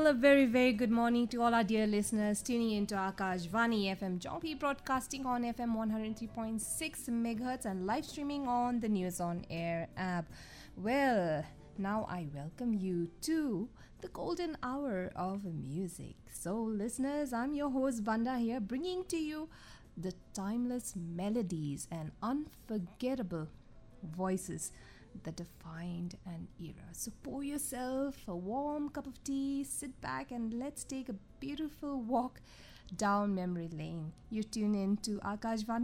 Well, a very, very good morning to all our dear listeners tuning into Akashvani FM Jompi, broadcasting on FM 103.6 megahertz and live streaming on the News on Air app. Well, now I welcome you to the golden hour of music. So, listeners, I'm your host Banda here, bringing to you the timeless melodies and unforgettable voices that defined an era. So pour yourself a warm cup of tea, sit back, and let's take a beautiful walk down memory lane. You tune in to Akashvani